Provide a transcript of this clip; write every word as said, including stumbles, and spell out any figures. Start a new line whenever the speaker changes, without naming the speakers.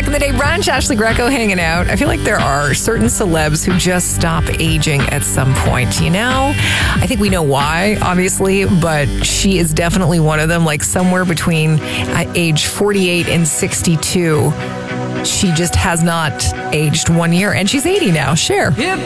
in the Day brunch, Ashley Greco hanging out. I feel like there are certain celebs who just stop aging at some point, you know? I think we know why, obviously, but she is definitely one of them, like somewhere between uh, age forty-eight and sixty-two. She just has not aged one year, and she's eighty now. Cher.
If